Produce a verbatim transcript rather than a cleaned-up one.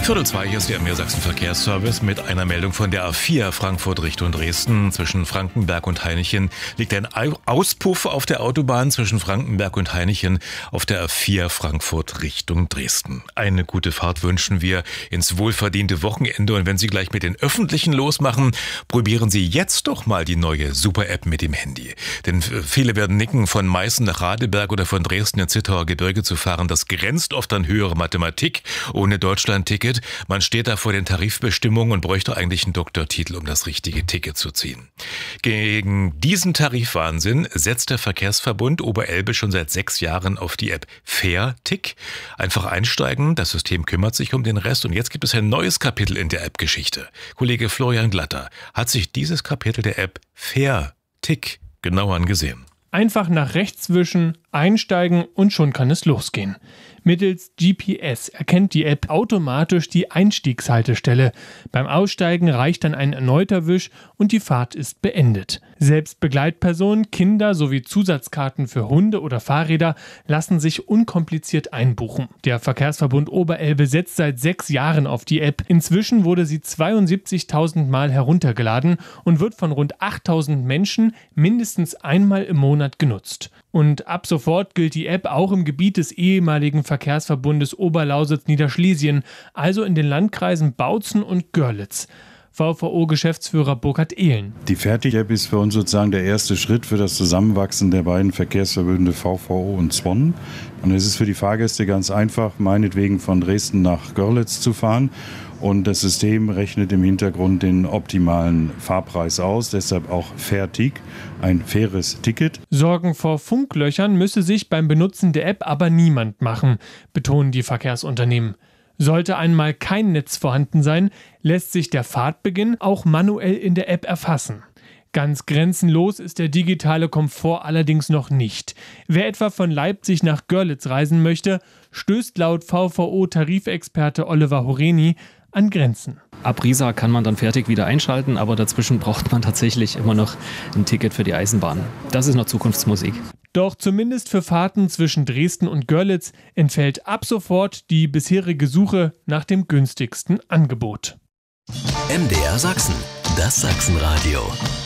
Viertel zwei, hier ist der M D R Sachsen Verkehrsservice mit einer Meldung von der A vier Frankfurt Richtung Dresden. Zwischen Frankenberg und Hainichen liegt ein Auspuff auf der Autobahn zwischen Frankenberg und Hainichen auf der A vier Frankfurt Richtung Dresden. Eine gute Fahrt wünschen wir ins wohlverdiente Wochenende, und wenn Sie gleich mit den Öffentlichen losmachen, probieren Sie jetzt doch mal die neue Super-App mit dem Handy. Denn viele werden nicken, von Meißen nach Radeberg oder von Dresden ins Zittauer Gebirge zu fahren. Das grenzt oft an höhere Mathematik ohne Deutschland-Ticket. Man steht da vor den Tarifbestimmungen und bräuchte eigentlich einen Doktortitel, um das richtige Ticket zu ziehen. Gegen diesen Tarifwahnsinn setzt der Verkehrsverbund Oberelbe schon seit sechs Jahren auf die App Fair-Tick. Einfach einsteigen, das System kümmert sich um den Rest, und jetzt gibt es ein neues Kapitel in der App-Geschichte. Kollege Florian Glatter hat sich dieses Kapitel der App Fair-Tick genau angesehen. Einfach nach rechts wischen, einsteigen und schon kann es losgehen. Mittels G P S erkennt die App automatisch die Einstiegshaltestelle. Beim Aussteigen reicht dann ein erneuter Wisch und die Fahrt ist beendet. Selbst Begleitpersonen, Kinder sowie Zusatzkarten für Hunde oder Fahrräder lassen sich unkompliziert einbuchen. Der Verkehrsverbund Oberelbe setzt seit sechs Jahren auf die App. Inzwischen wurde sie zweiundsiebzigtausend Mal heruntergeladen und wird von rund achttausend Menschen mindestens einmal im Monat genutzt. Und ab sofort gilt die App auch im Gebiet des ehemaligen Verkehrsverbundes Oberlausitz-Niederschlesien, also in den Landkreisen Bautzen und Görlitz. V V O-Geschäftsführer Burkhard Ehlen. Die Fair-Tick-App ist für uns sozusagen der erste Schritt für das Zusammenwachsen der beiden Verkehrsverbünde V V O und Zwon. Und es ist für die Fahrgäste ganz einfach, meinetwegen von Dresden nach Görlitz zu fahren. Und das System rechnet im Hintergrund den optimalen Fahrpreis aus, deshalb auch Fair-Tick, ein faires Ticket. Sorgen vor Funklöchern müsse sich beim Benutzen der App aber niemand machen, betonen die Verkehrsunternehmen. Sollte einmal kein Netz vorhanden sein, lässt sich der Fahrtbeginn auch manuell in der App erfassen. Ganz grenzenlos ist der digitale Komfort allerdings noch nicht. Wer etwa von Leipzig nach Görlitz reisen möchte, stößt laut V V O-Tarifexperte Oliver Horeni an Grenzen. Ab Riesa kann man dann fertig wieder einschalten, aber dazwischen braucht man tatsächlich immer noch ein Ticket für die Eisenbahn. Das ist noch Zukunftsmusik. Doch zumindest für Fahrten zwischen Dresden und Görlitz entfällt ab sofort die bisherige Suche nach dem günstigsten Angebot. M D R Sachsen, das Sachsenradio.